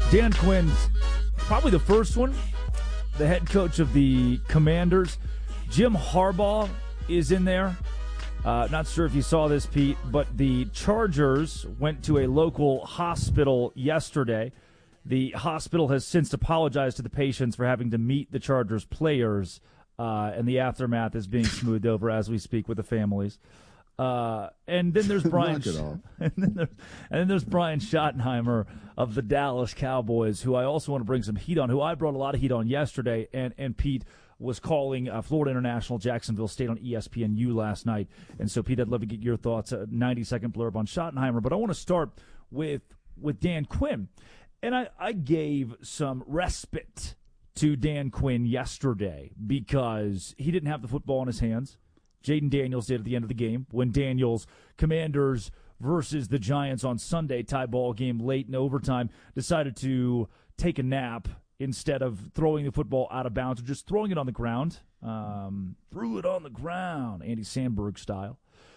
Dan Quinn's probably the first one, the head coach of the Commanders. Jim Harbaugh is in there. Not sure if you saw this, Pete, but the Chargers went to a local hospital yesterday. The hospital has since apologized to the patients for having to meet the Chargers players, and the aftermath is being smoothed over as we speak with the families. And then there's Brian, and then there's Brian Schottenheimer of the Dallas Cowboys, who I also want to bring some heat on. Who I brought a lot of heat on yesterday, and Pete was calling Florida International Jacksonville State on ESPNU last night. And so, Pete, I'd love to get your thoughts. A 90-second blurb on Schottenheimer, but I want to start with Dan Quinn, and I gave some respite to Dan Quinn yesterday because he didn't have the football in his hands. Jaden Daniels did at the end of the game when Daniels, Commanders versus the Giants on Sunday, tie ball game late in overtime, decided to take a nap instead of throwing the football out of bounds or just throwing it on the ground. Threw it on the ground, Andy Sandberg style.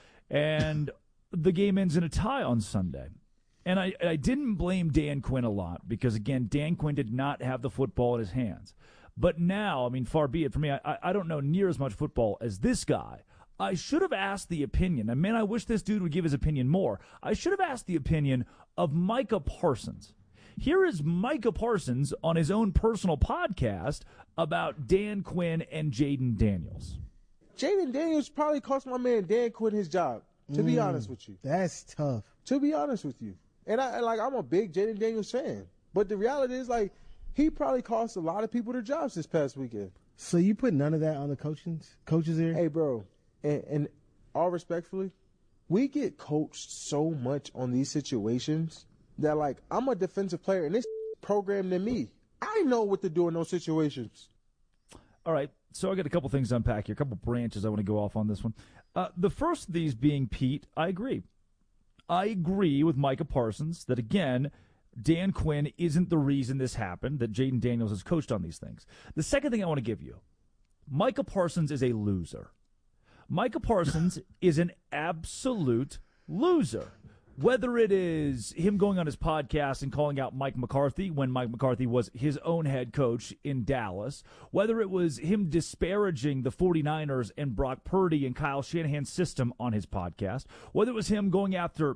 And the game ends in a tie on Sunday. And I didn't blame Dan Quinn a lot because, again, Dan Quinn did not have the football in his hands. But now, I mean, far be it for me, I don't know near as much football as this guy. I should have asked the opinion. I mean, I wish this dude would give his opinion more. I should have asked the opinion of Micah Parsons. Here is Micah Parsons on his own personal podcast about Dan Quinn and Jaden Daniels. Jaden Daniels probably cost my man Dan Quinn his job, to be honest with you. That's tough. To be honest with you. And I'm a big Jaden Daniels fan. But the reality is, he probably cost a lot of people their jobs this past weekend. So you put none of that on the coaches here? Hey, bro, and all respectfully, we get coached so much on these situations that, I'm a defensive player, and this programmed than me. I know what to do in those situations. All right, so I got a couple things to unpack here, a couple branches I want to go off on this one. The first of these being, Pete, I agree. I agree with Micah Parsons that, again, Dan Quinn isn't the reason this happened, that Jaden Daniels has coached on these things. The second thing I want to give you, Micah Parsons is a loser. Micah Parsons is an absolute loser. Whether it is him going on his podcast and calling out Mike McCarthy when Mike McCarthy was his own head coach in Dallas, whether it was him disparaging the 49ers and Brock Purdy and Kyle Shanahan's system on his podcast, whether it was him going after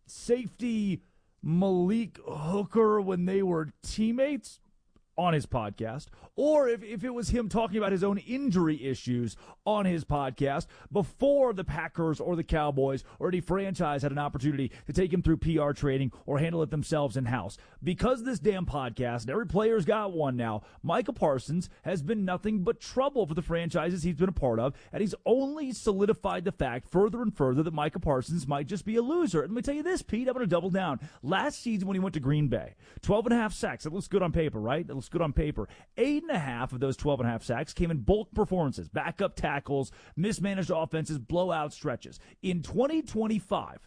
safety Malik Hooker when they were teammates on his podcast, or if it was him talking about his own injury issues on his podcast before the Packers or the Cowboys or any franchise had an opportunity to take him through PR training or handle it themselves in-house. Because of this damn podcast, and every player's got one now, Micah Parsons has been nothing but trouble for the franchises he's been a part of, and he's only solidified the fact further and further that Micah Parsons might just be a loser. And let me tell you this, Pete, I'm going to double down. Last season when he went to Green Bay, 12.5 sacks. That looks good on paper, right? That looks good on paper. 8.5 of those 12.5 sacks came in bulk performances, backup tackles, mismanaged offenses, blowout stretches. In 2025,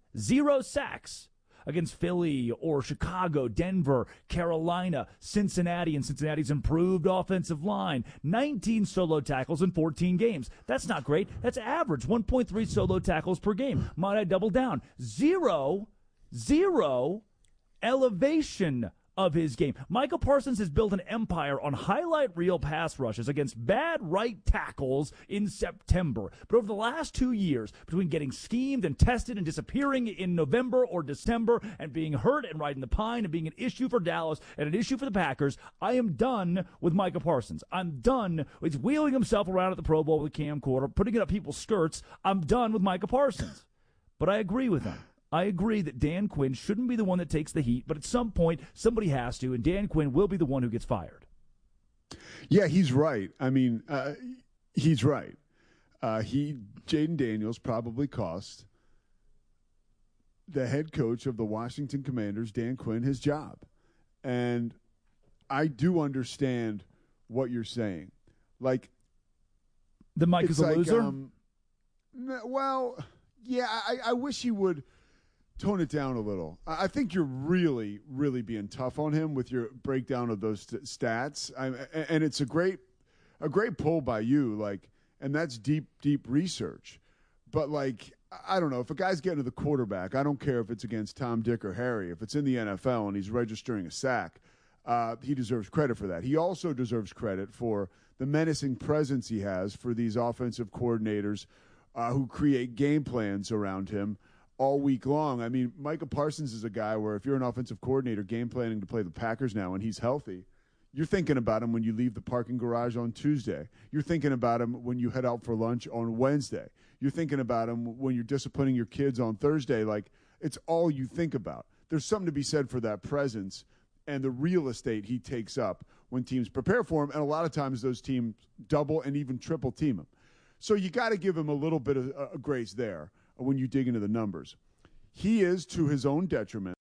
0 sacks against Philly or Chicago, Denver, Carolina, Cincinnati, and Cincinnati's improved offensive line. 19 solo tackles in 14 games. That's not great. That's average. 1.3 solo tackles per game. Might I double down? Zero elevation of his game. Micah Parsons has built an empire on highlight reel pass rushes against bad right tackles in September. But over the last 2 years, between getting schemed and tested and disappearing in November or December and being hurt and riding the pine and being an issue for Dallas and an issue for the Packers, I am done with Micah Parsons. I'm done with wheeling himself around at the Pro Bowl with a camcorder, putting it up people's skirts. I'm done with Micah Parsons. But I agree with him. I agree that Dan Quinn shouldn't be the one that takes the heat, but at some point, somebody has to, and Dan Quinn will be the one who gets fired. Yeah, he's right. I mean, he's right. Jaden Daniels probably cost the head coach of the Washington Commanders, Dan Quinn, his job. And I do understand what you're saying. Like, the Mike is a loser? Well, yeah, I wish he would tone it down a little. I think you're really, really being tough on him with your breakdown of those stats. And it's a great pull by you, and that's deep research. But I don't know, if a guy's getting to the quarterback, I don't care if it's against Tom, Dick, or Harry. If it's in the NFL and he's registering a sack, he deserves credit for that. He also deserves credit for the menacing presence he has for these offensive coordinators who create game plans around him all week long. I mean, Micah Parsons is a guy where if you're an offensive coordinator game planning to play the Packers now and he's healthy, you're thinking about him when you leave the parking garage on Tuesday. You're thinking about him when you head out for lunch on Wednesday. You're thinking about him when you're disciplining your kids on Thursday. Like, it's all you think about. There's something to be said for that presence and the real estate he takes up when teams prepare for him. And a lot of times those teams double and even triple team him. So you got to give him a little bit of grace there when you dig into the numbers. He is, to his own detriment,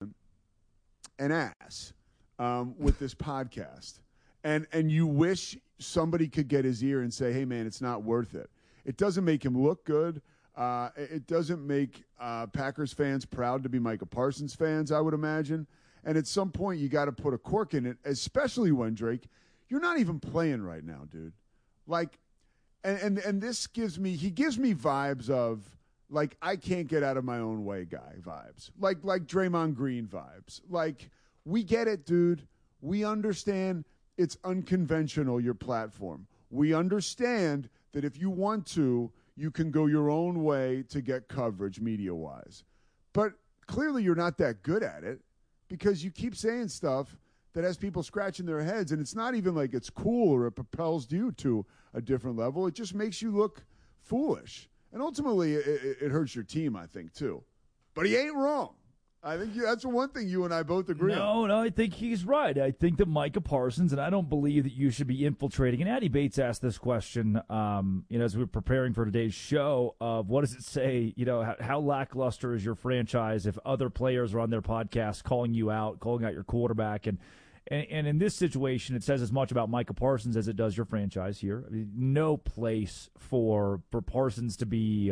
an ass with this podcast. And you wish somebody could get his ear and say, hey, man, it's not worth it. It doesn't make him look good. It doesn't make Packers fans proud to be Micah Parsons fans, I would imagine. And at some point, you got to put a cork in it, especially when, Drake, you're not even playing right now, dude. Like, and this gives me vibes of, like, I can't get out of my own way guy vibes. Like Draymond Green vibes. Like, we get it, dude. We understand it's unconventional, your platform. We understand that if you want to, you can go your own way to get coverage media-wise. But clearly you're not that good at it because you keep saying stuff that has people scratching their heads, and it's not even like it's cool or it propels you to a different level. It just makes you look foolish. And ultimately, it hurts your team, I think, too. But he ain't wrong. I think that's one thing you and I both agree on. No, I think he's right. I think that Micah Parsons, and I don't believe that you should be infiltrating. And Addie Bates asked this question, as we were preparing for today's show, of what does it say, how lackluster is your franchise if other players are on their podcast calling you out, calling out your quarterback. And in this situation, it says as much about Micah Parsons as it does your franchise here. I mean, no place for Parsons to be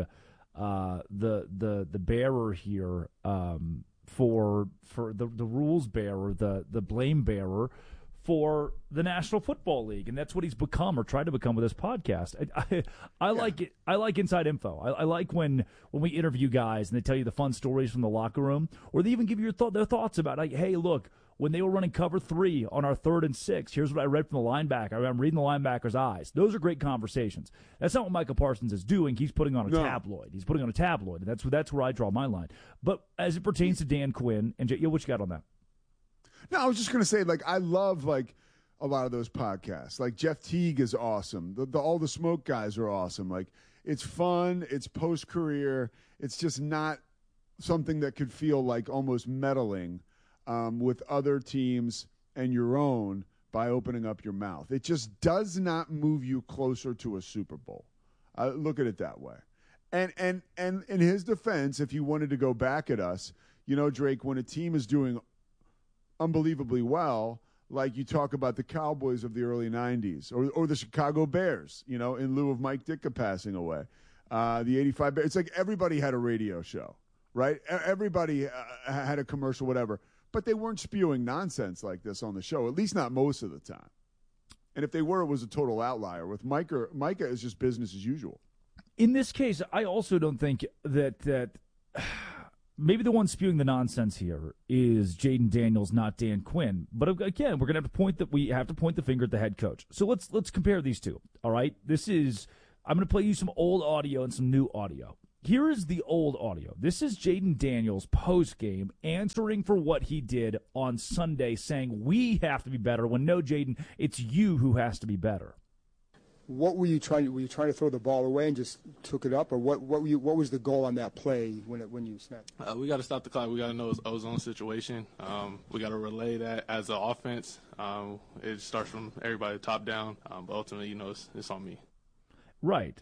the bearer here, for the rules bearer, the blame bearer for the National Football League, and that's what he's become or tried to become with this podcast. I like it. I like inside info. I like when we interview guys and they tell you the fun stories from the locker room, or they even give you their thoughts about, like, hey, look, when they were running cover 3 on our 3rd and 6, here's what I read from the linebacker. I'm reading the linebacker's eyes. Those are great conversations. That's not what Micah Parsons is doing. He's putting on a tabloid. He's putting on a tabloid, and that's where I draw my line. But as it pertains to Dan Quinn, and what you got on that? No, I was just going to say, like, I love, like, a lot of those podcasts. Like, Jeff Teague is awesome. All the Smoke guys are awesome. Like, it's fun. It's post-career. It's just not something that could feel like almost meddling with other teams and your own by opening up your mouth. It just does not move you closer to a Super Bowl. Look at it that way. And in his defense, if you wanted to go back at us, Drake, when a team is doing unbelievably well, like you talk about the Cowboys of the early 90s or the Chicago Bears, in lieu of Mike Ditka passing away, the 85 Bears. It's like everybody had a radio show, right? Everybody had a commercial, whatever. But they weren't spewing nonsense like this on the show, at least not most of the time. And if they were, it was a total outlier. With Micah is just business as usual. In this case, I also don't think that maybe the one spewing the nonsense here is Jayden Daniels, not Dan Quinn. But again, we're going to have to point the finger at the head coach. So let's compare these two. All right, I'm going to play you some old audio and some new audio. Here is the old audio. This is Jayden Daniels post-game answering for what he did on Sunday, saying we have to be better, when no, Jayden, it's you who has to be better. What were you trying? Were you trying to throw the ball away and just took it up, or what was the goal on that play when you snapped? We got to stop the clock. We got to know it's ozone situation. We got to relay that as an offense. It starts from everybody top down, but ultimately, it's on me. Right.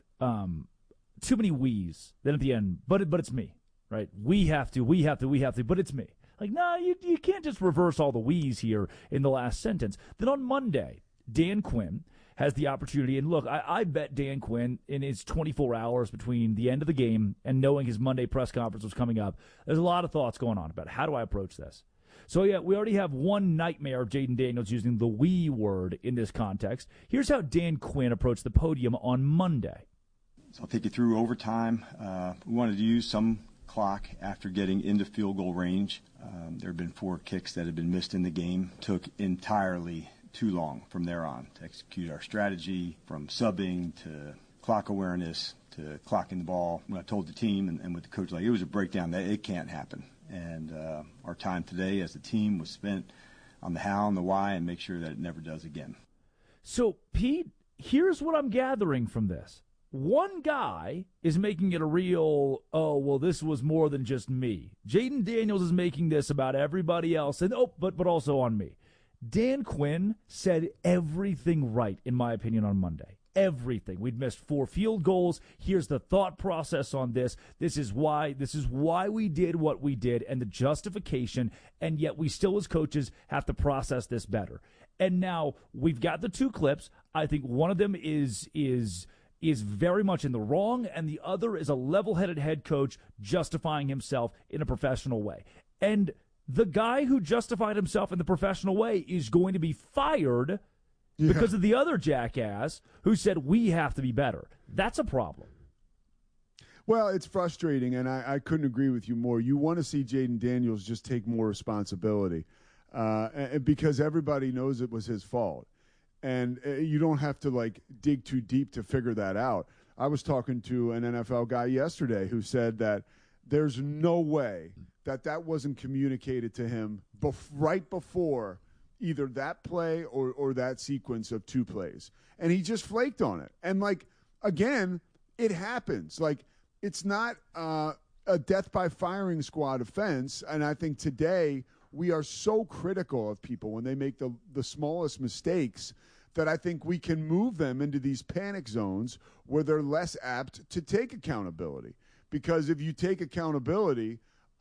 Too many we's. Then at the end, but it's me, right? We have to, but it's me. Like, no, you can't just reverse all the we's here in the last sentence. Then on Monday, Dan Quinn has the opportunity, and look, I bet Dan Quinn in his 24 hours between the end of the game and knowing his Monday press conference was coming up, there's a lot of thoughts going on about how do I approach this. So, yeah, we already have one nightmare of Jayden Daniels using the we word in this context. Here's how Dan Quinn approached the podium on Monday. So I'll take you through overtime. We wanted to use some clock after getting into field goal range. There have been 4 kicks that have been missed in the game. Took entirely too long from there on to execute our strategy, from subbing to clock awareness to clocking the ball. When I told the team and with the coach, like, it was a breakdown that it can't happen. And our time today as a team was spent on the how and the why, and make sure that it never does again. So, Pete, here's what I'm gathering from this. One guy is making it a real, oh, well, this was more than just me. Jayden Daniels is making this about everybody else, and but also on me. Dan Quinn said everything right, in my opinion, on Monday. Everything. We'd missed 4 field goals. Here's the thought process on this. This is why we did what we did, and the justification, and yet we still as coaches have to process this better. And now we've got the 2 clips. I think one of them is very much in the wrong, and the other is a level-headed head coach justifying himself in a professional way. And the guy who justified himself in the professional way is going to be fired because of the other jackass who said we have to be better. That's a problem. Well, it's frustrating, and I couldn't agree with you more. You want to see Jayden Daniels just take more responsibility because everybody knows it was his fault. And you don't have to, dig too deep to figure that out. I was talking to an NFL guy yesterday who said that there's no way that wasn't communicated to him right before either that play or that sequence of 2 plays. And he just flaked on it. And, again, it happens. It's not a death by firing squad offense. And I think today we are so critical of people when they make the smallest mistakes that I think we can move them into these panic zones where they're less apt to take accountability. Because if you take accountability,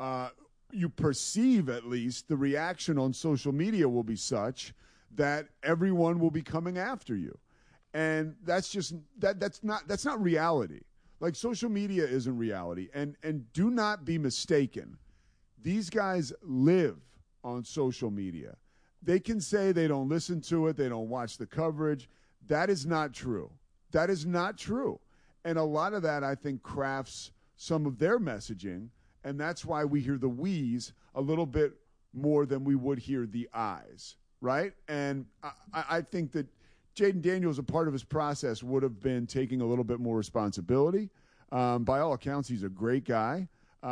you perceive at least the reaction on social media will be such that everyone will be coming after you. And that's just that's not reality. Social media isn't reality. And do not be mistaken. These guys live on social media. They can say they don't listen to it, they don't watch the coverage. That is not true. That is not true. And a lot of that, I think, crafts some of their messaging, and that's why we hear the we's a little bit more than we would hear the I's, right? And I think that Jayden Daniels, a part of his process, would have been taking a little bit more responsibility. By all accounts, he's a great guy.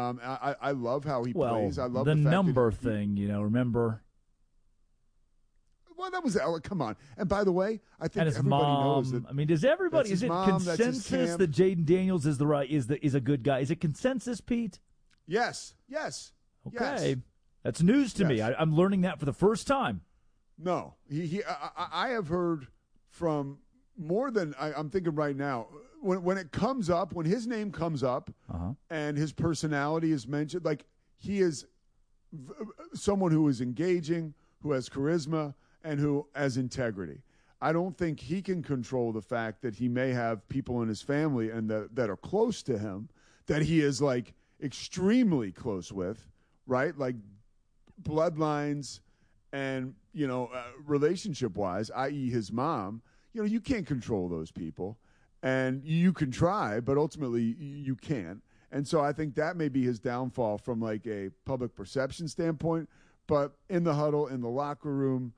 I love how he plays. I love the fact number thing, remember? Well, that was come on. And by the way, I think everybody knows that. I mean, does everybody? Is it consensus that Jayden Daniels is is a good guy? Is it consensus, Pete? Yes. Okay, that's news to me. I'm learning that for the first time. No, I have heard from more than I'm thinking right now. When it comes up, when his name comes up, and his personality is mentioned, he is someone who is engaging, who has charisma, and who has integrity. I don't think he can control the fact that he may have people in his family and that are close to him that he is extremely close with, right? Bloodlines and, relationship wise, i.e. his mom, you can't control those people, and you can try, but ultimately you can't. And so I think that may be his downfall from a public perception standpoint, but in the huddle, in the locker room,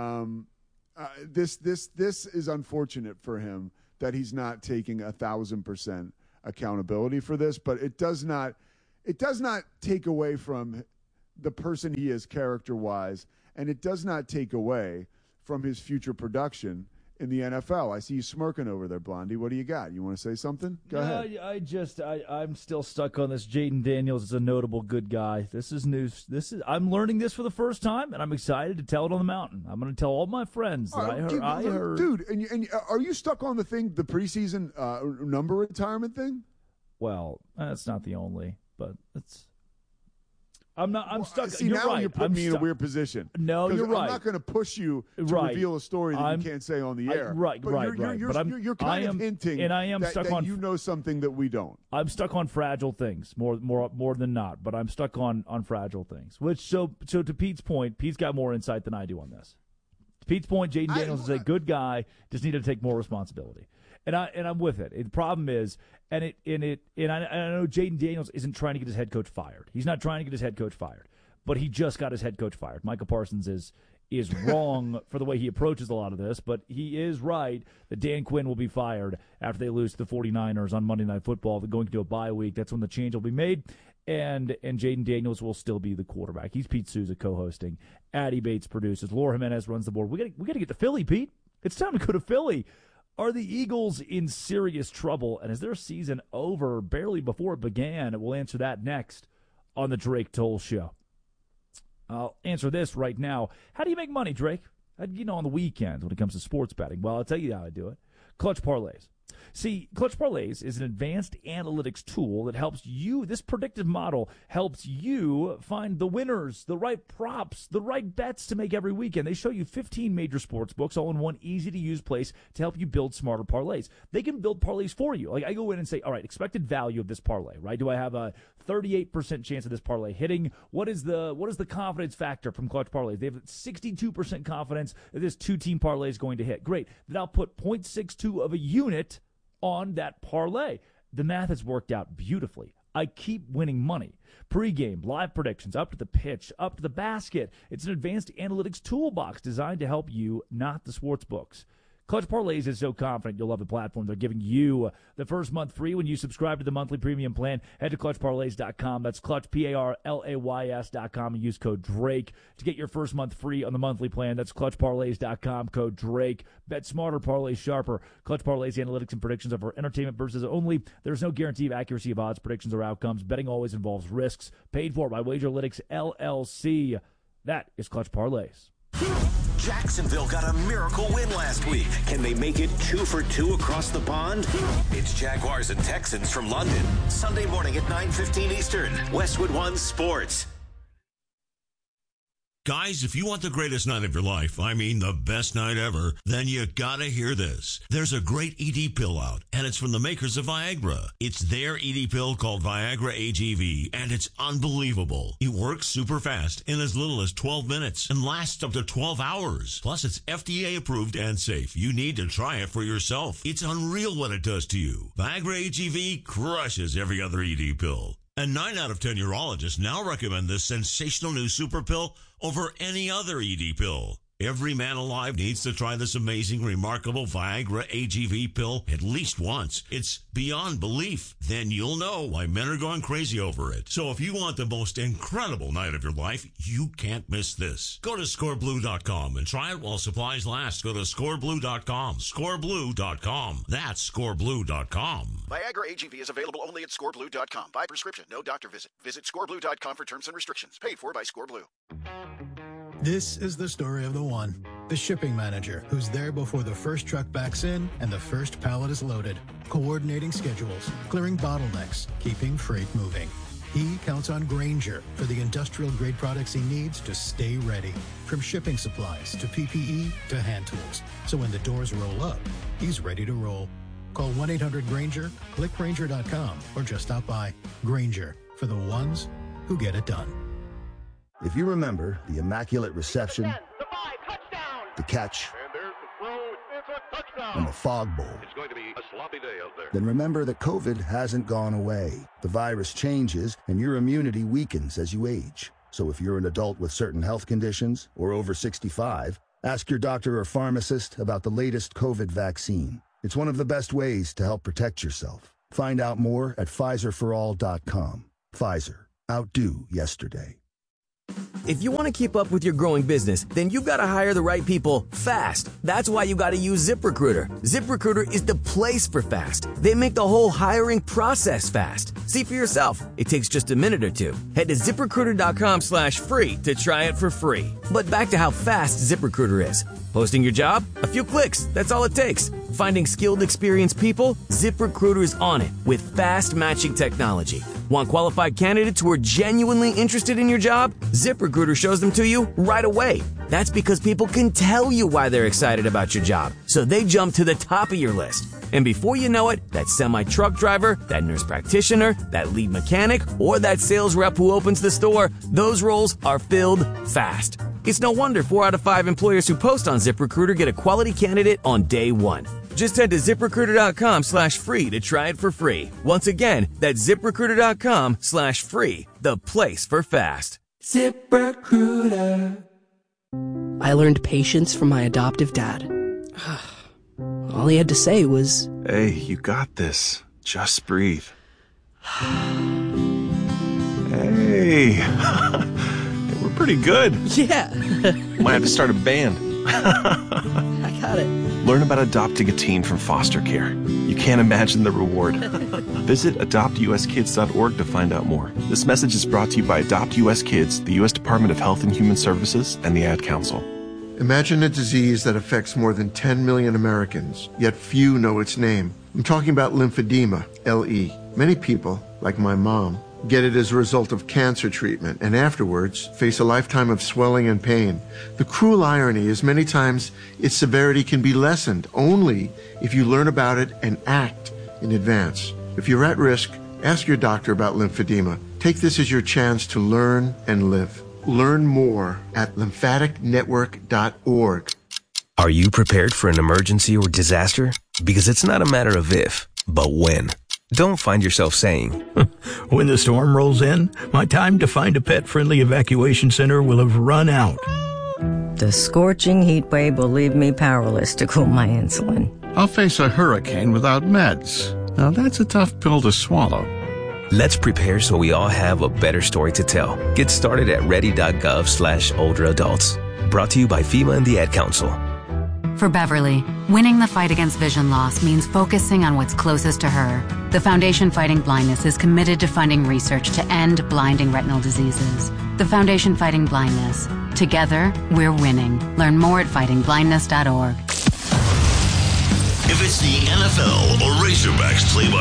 this is unfortunate for him that he's not taking 1,000% accountability for this, but it does not take away from the person he is character-wise, and it does not take away from his future production in the NFL. I see you smirking over there, Blondie. What do you got? You want to say something? Go ahead. I'm still stuck on this. Jayden Daniels is a notable good guy. This is news. I'm learning this for the first time, and I'm excited to tell it on the mountain. I'm going to tell all my friends that I heard. Dude, and are you stuck on the preseason number retirement thing? Well, that's not the only, but it's. I'm not. I'm stuck. See, you're now right. you're putting me in a weird position. No, you're right. I'm not going to push you to reveal a story that you can't say on the air. Right. You're kind of hinting, and I am stuck on. You know something that we don't. I'm stuck on fragile things more than not, but I'm stuck on fragile things. Which so to Pete's point, Pete's got more insight than I do on this. Pete's point, Jaden Daniels is a good guy, just needed to take more responsibility. And I'm with it. The problem is, and I know Jaden Daniels isn't trying to get his head coach fired. He's not trying to get his head coach fired, but he just got his head coach fired. Micah Parsons is wrong for the way he approaches a lot of this, but he is right that Dan Quinn will be fired after they lose to the 49ers on Monday Night Football. They're going to do a bye week. That's when the change will be made, and Jaden Daniels will still be the quarterback. He's Pete Souza co-hosting. Addy Bates produces. Laura Jimenez runs the board. We got to get to Philly, Pete. It's time to go to Philly. Are the Eagles in serious trouble, and is their season over barely before it began? We'll answer that next on the Drake Toll Show. I'll answer this right now. How do you make money, Drake? On the weekends when it comes to sports betting. Well, I'll tell you how I do it. Clutch Parlays. See, Clutch Parlays is an advanced analytics tool that helps you, this predictive model helps you find the winners, the right props, the right bets to make every weekend. They show you 15 major sports books all in one easy-to-use place to help you build smarter parlays. They can build parlays for you. Like I go in and say, all right, expected value of this parlay, right? Do I have a 38% chance of this parlay hitting? What is the confidence factor from Clutch Parlays? They have 62% confidence that this two-team parlay is going to hit. Great. Then I'll put 0.62 of a unit on that parlay. The math has worked out beautifully. I keep winning money. Pre-game, live predictions, up to the pitch, up to the basket. It's an advanced analytics toolbox designed to help you, not the sports books. Clutch Parlays is so confident you'll love the platform. They're giving you the first month free when you subscribe to the monthly premium plan. Head to ClutchParlays.com. That's Clutch, PARLAYS.com, and use code DRAKE to get your first month free on the monthly plan. That's ClutchParlays.com, code DRAKE. Bet smarter, parlay sharper. Clutch Parlays analytics and predictions are for entertainment purposes only. There's no guarantee of accuracy of odds, predictions, or outcomes. Betting always involves risks. Paid for by Wagerlytics, LLC. That is Clutch Parlays. Jacksonville got a miracle win last week. Can they make it 2 for 2 across the pond? It's Jaguars and Texans from London. Sunday morning at 9:15 Eastern. Westwood One Sports. Guys, if you want the greatest night of your life, I mean the best night ever, then you gotta hear this. There's a great ED pill out, and it's from the makers of Viagra. It's their ED pill called Viagra AGV, and it's unbelievable. It works super fast in as little as 12 minutes and lasts up to 12 hours. Plus, it's FDA approved and safe. You need to try it for yourself. It's unreal what it does to you. Viagra AGV crushes every other ED pill. And 9 out of 10 urologists now recommend this sensational new super pill over any other ED pill. Every man alive needs to try this amazing, remarkable Viagra AGV pill at least once. It's beyond belief. Then you'll know why men are going crazy over it. So if you want the most incredible night of your life, you can't miss this. Go to scoreblue.com and try it while supplies last. Go to scoreblue.com. Scoreblue.com. That's scoreblue.com. Viagra AGV is available only at scoreblue.com. By prescription, no doctor visit. Visit scoreblue.com for terms and restrictions. Paid for by Scoreblue. This is the story of the one, the shipping manager, who's there before the first truck backs in and the first pallet is loaded, coordinating schedules, clearing bottlenecks, keeping freight moving. He counts on Grainger for the industrial-grade products he needs to stay ready, from shipping supplies to PPE to hand tools. So when the doors roll up, he's ready to roll. Call 1-800-GRAINGER, click Grainger.com, or just stop by. Grainger, for the ones who get it done. If you remember the immaculate reception, the catch, and the fog bowl, it's going to be a sloppy day out there. Then remember that COVID hasn't gone away. The virus changes, and your immunity weakens as you age. So if you're an adult with certain health conditions or over 65, ask your doctor or pharmacist about the latest COVID vaccine. It's one of the best ways to help protect yourself. Find out more at PfizerForAll.com. Pfizer. Outdo yesterday. If you want to keep up with your growing business, then you've got to hire the right people fast. That's why you got to use ZipRecruiter. ZipRecruiter is the place for fast. They make the whole hiring process fast. See for yourself. It takes just a minute or two. Head to ZipRecruiter.com/free to try it for free. But back to how fast ZipRecruiter is. Posting your job? A few clicks. That's all it takes. Finding skilled, experienced people? ZipRecruiter is on it with fast matching technology. Want qualified candidates who are genuinely interested in your job? ZipRecruiter shows them to you right away. That's because people can tell you why they're excited about your job, so they jump to the top of your list. And before you know it, that semi-truck driver, that nurse practitioner, that lead mechanic, or that sales rep who opens the store, those roles are filled fast. It's no wonder 4 out of 5 employers who post on ZipRecruiter get a quality candidate on day one. Just head to ZipRecruiter.com/free to try it for free. Once again, that's ZipRecruiter.com/free, the place for fast. ZipRecruiter. I learned patience from my adoptive dad. All he had to say was, "Hey, you got this. Just breathe." Hey, we're pretty good. Yeah. Might have to start a band. I got it. Learn about adopting a teen from foster care. You can't imagine the reward. Visit adoptuskids.org to find out more. This message is brought to you by Adopt US Kids, the U.S. Department of Health and Human Services, and the Ad Council. Imagine a disease that affects more than 10 million Americans, yet few know its name. I'm talking about lymphedema, LE. Many people, like my mom, get it as a result of cancer treatment and afterwards face a lifetime of swelling and pain. The cruel irony is many times its severity can be lessened only if you learn about it and act in advance. If you're at risk, ask your doctor about lymphedema. Take this as your chance to learn and live. Learn more at lymphaticnetwork.org. Are you prepared for an emergency or disaster? Because it's not a matter of if, but when. Don't find yourself saying, "When the storm rolls in, my time to find a pet-friendly evacuation center will have run out." The scorching heat wave will leave me powerless to cool my insulin. I'll face a hurricane without meds. Now that's a tough pill to swallow. Let's prepare so we all have a better story to tell. Get started at ready.gov/older adults. Brought to you by FEMA and the Ad Council. For Beverly, winning the fight against vision loss means focusing on what's closest to her. The Foundation Fighting Blindness is committed to funding research to end blinding retinal diseases. The Foundation Fighting Blindness. Together, we're winning. Learn more at fightingblindness.org. If it's the NFL or Razorbacks play